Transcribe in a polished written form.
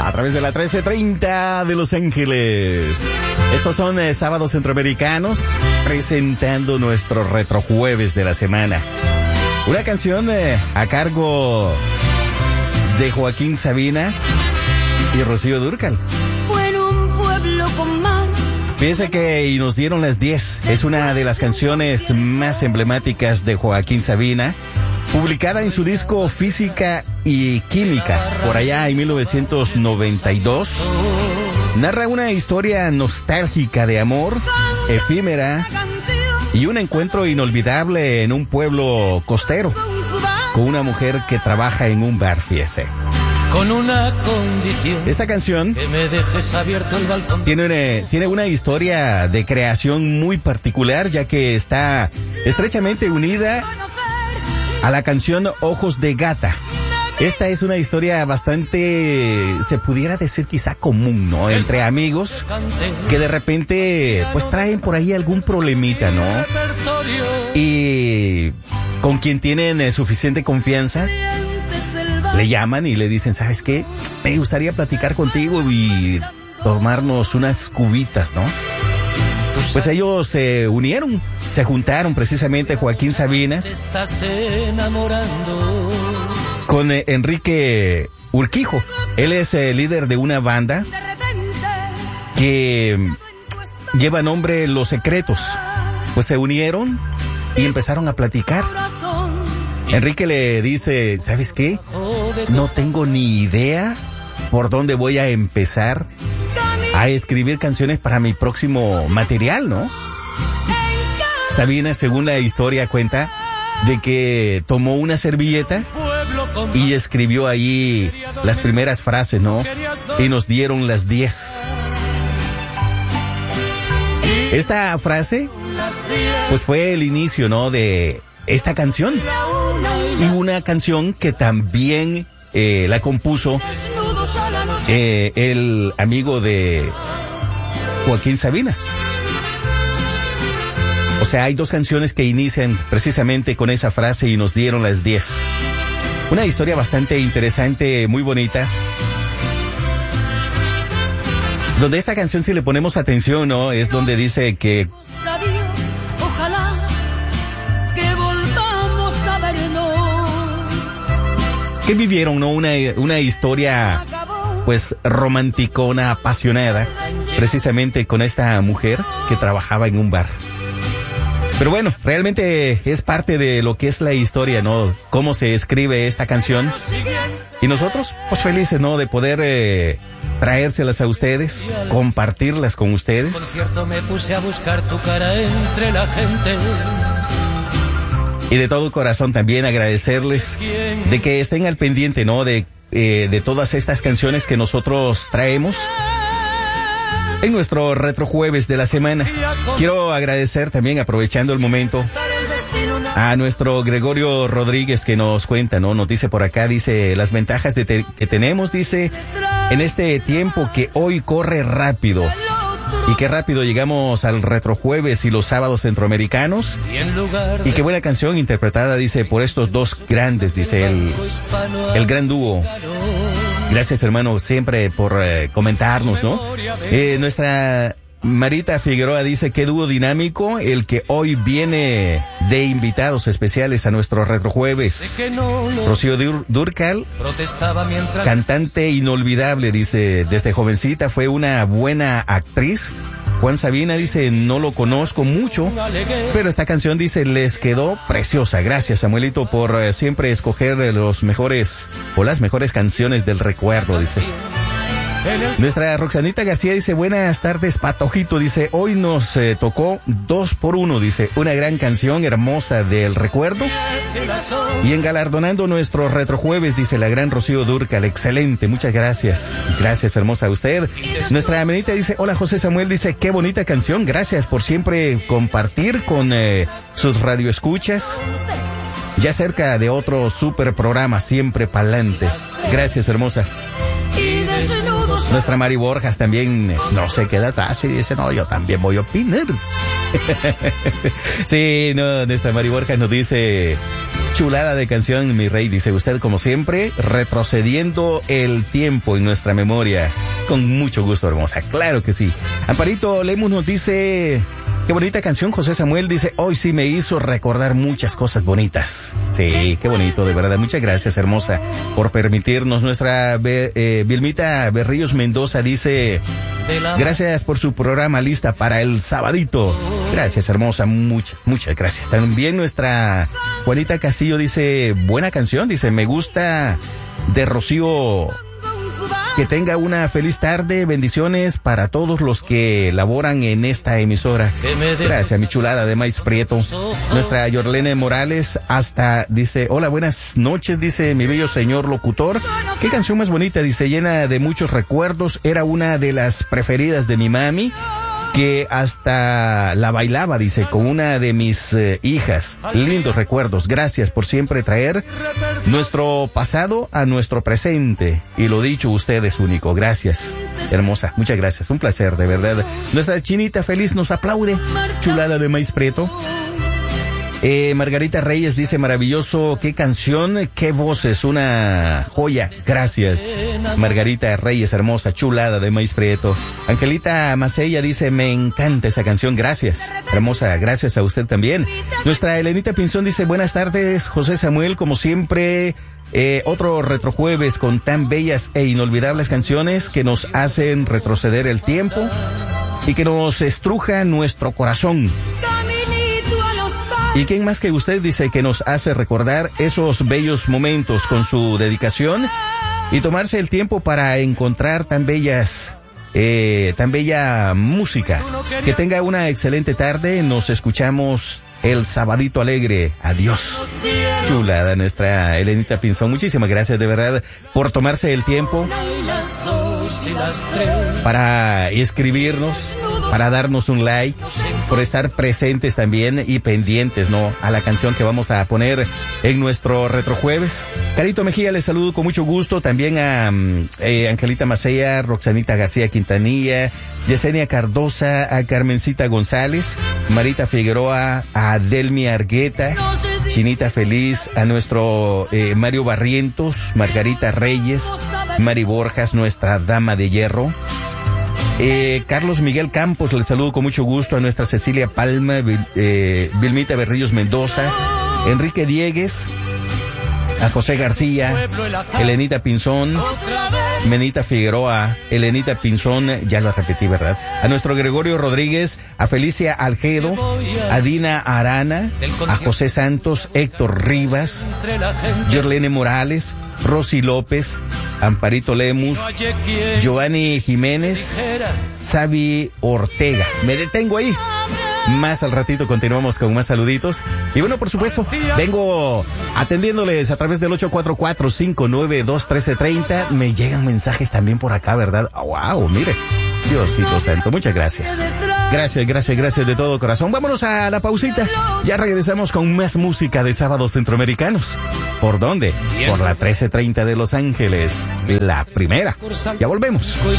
a través de la 1330 de Los Ángeles. Estos son sábados centroamericanos, presentando nuestro retrojueves de la semana. Una canción a cargo de Joaquín Sabina y Rocío Dúrcal. Bueno, un pueblo con mar. Fíjense que Y nos dieron las 10 es una de las canciones más emblemáticas de Joaquín Sabina, publicada en su disco Física y Química, por allá en 1992. Narra una historia nostálgica de amor, efímera, y un encuentro inolvidable en un pueblo costero, con una mujer que trabaja en un bar, fíjese. Con una condición. Esta canción que me dejes abierto el balcón. Tiene una historia de creación muy particular, ya que está estrechamente unida a la canción Ojos de Gata. Esta es una historia bastante, se pudiera decir quizá común, ¿no? Entre amigos que de repente pues traen por ahí algún problemita, ¿no? Y con quien tienen suficiente confianza le llaman y le dicen, ¿sabes qué? Me gustaría platicar contigo y tomarnos unas cubitas, ¿no? Pues ellos se unieron, se juntaron precisamente Joaquín Sabina con Enrique Urquijo. Él es el líder de una banda que lleva nombre Los Secretos. Pues se unieron y empezaron a platicar. Enrique le dice, ¿sabes qué? No tengo ni idea por dónde voy a empezar a escribir canciones para mi próximo material, ¿no? Sabina, según la historia, cuenta de que tomó una servilleta y escribió ahí las primeras frases, ¿no? Y nos dieron las 10. Esta frase, pues fue el inicio, ¿no? De esta canción. Y una canción que también la compuso el amigo de Joaquín Sabina. O sea, hay dos canciones que inician precisamente con esa frase y nos dieron las 10. Una historia bastante interesante, muy bonita. Donde esta canción, si le ponemos atención, ¿no? Es donde dice que Ojalá que volvamos a vernos. que vivieron, ¿no? Una historia pues romanticona, apasionada, precisamente con esta mujer que trabajaba en un bar. Pero bueno, realmente es parte de lo que es la historia, ¿no? Cómo se escribe esta canción. Y nosotros, pues felices, ¿no? De poder traérselas a ustedes, compartirlas con ustedes. Por cierto, me puse a buscar tu cara entre la gente. Y de todo corazón también agradecerles de que estén al pendiente, ¿no? De todas estas canciones que nosotros traemos en nuestro retrojueves de la semana. Quiero agradecer también, aprovechando el momento, a nuestro Gregorio Rodríguez, que nos cuenta, ¿no? Nos dice por acá, dice, las ventajas que tenemos, dice, en este tiempo que hoy corre rápido. Y qué rápido llegamos al retrojueves y los sábados centroamericanos. Y qué buena canción interpretada, dice, por estos dos grandes, dice el gran dúo. Gracias, hermano, siempre por comentarnos, ¿no? Nuestra Marita Figueroa dice, qué dúo dinámico el que hoy viene de invitados especiales a nuestro retrojueves. Rocío Dúrcal, cantante inolvidable, dice, desde jovencita fue una buena actriz. Juan Sabina dice, no lo conozco mucho, pero esta canción, dice, les quedó preciosa. Gracias, Samuelito, por siempre escoger los mejores o las mejores canciones del recuerdo, dice. Nuestra Roxanita García dice, buenas tardes, Patojito, dice, hoy nos tocó 2x1, dice, una gran canción hermosa del recuerdo. Y engalardonando nuestro retrojueves, dice la gran Rocío Dúrcal, excelente, muchas gracias. Gracias, hermosa, a usted. Nuestra Amenita dice, hola José Samuel, dice, qué bonita canción, gracias por siempre compartir con sus radioescuchas. Ya cerca de otro super programa, siempre pa'lante. Gracias, hermosa. Nuestra Mari Borjas también no se queda atrás y dice, no, yo también voy a opinar. Sí, no, nuestra Mari Borjas nos dice, Chulada de canción, mi rey, dice usted, como siempre, retrocediendo el tiempo en nuestra memoria. Con mucho gusto, hermosa, claro que sí. Amparito Lemus nos dice, qué bonita canción, José Samuel, dice, hoy sí me hizo recordar muchas cosas bonitas. Sí, qué bonito, de verdad, muchas gracias, hermosa, por permitirnos. Nuestra Vilmita Berríos Mendoza dice, gracias por su programa, lista para el sabadito. Gracias, hermosa, muchas gracias. También nuestra Juanita Castillo dice, buena canción, dice, me gusta de Rocío. Que tenga una feliz tarde, bendiciones para todos los que laboran en esta emisora. Gracias, mi chulada de maíz prieto. Nuestra Yorlene Morales dice, hola, buenas noches, dice mi bello señor locutor. Qué canción más bonita, dice, llena de muchos recuerdos. Era una de las preferidas de mi mami, que hasta la bailaba, dice, con una de mis hijas. Lindos recuerdos. Gracias por siempre traer nuestro pasado a nuestro presente. Y lo dicho, usted es único. Gracias, hermosa. Muchas gracias. Un placer, de verdad. Nuestra Chinita Feliz nos aplaude. Chulada de maíz prieto. Margarita Reyes dice, maravilloso, qué canción, qué voces, una joya. Gracias, Margarita Reyes, hermosa, chulada de maíz prieto. Angelita Macella dice, me encanta esa canción, gracias, hermosa, gracias a usted también. Nuestra Elenita Pinzón dice, buenas tardes, José Samuel, como siempre, otro retrojueves con tan bellas e inolvidables canciones que nos hacen retroceder el tiempo y que nos estruja nuestro corazón. ¿Y quién más que usted, dice, que nos hace recordar esos bellos momentos con su dedicación y tomarse el tiempo para encontrar tan bella música? Que tenga una excelente tarde, nos escuchamos el sabadito alegre. Adiós. Chulada nuestra Elenita Pinzón, muchísimas gracias de verdad por tomarse el tiempo para escribirnos, para darnos un like, por estar presentes también y pendientes, ¿no?, a la canción que vamos a poner en nuestro retrojueves. Carito Mejía, les saludo con mucho gusto, también a Angelita Macea, Roxanita García Quintanilla, Yesenia Cardosa, a Carmencita González, Marita Figueroa, a Adelmi Argueta, Chinita Feliz, a nuestro Mario Barrientos, Margarita Reyes, Mari Borjas, nuestra dama de hierro. Carlos Miguel Campos, les saludo con mucho gusto, a nuestra Cecilia Palma, Vilmita Berrillos Mendoza, Enrique Diegues, a José García, Elenita Pinzón, Menita Figueroa, Elenita Pinzón, ya la repetí, ¿verdad? A nuestro Gregorio Rodríguez, a Felicia Aljedo, a Dina Arana, a José Santos, Héctor Rivas, Yorlene Morales, Rosy López, Amparito Lemus, Giovanni Jiménez, Xavi Ortega. Me detengo ahí. Más al ratito continuamos con más saluditos. Y bueno, por supuesto, vengo atendiéndoles a través del 844-592-1330. Me llegan mensajes también por acá, ¿verdad? ¡Wow! Mire, Diosito santo, muchas gracias. Gracias de todo corazón. Vámonos a la pausita. Ya regresamos con más música de sábados centroamericanos. ¿Por dónde? Por la 1330 de Los Ángeles. La primera. Ya volvemos.